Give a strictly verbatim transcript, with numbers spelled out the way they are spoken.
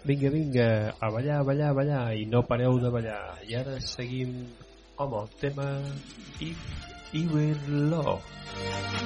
Vinga, vinga, a ballar, a ballar, a ballar, i no pareu de ballar. I ara seguim, home, el tema If You Were Love.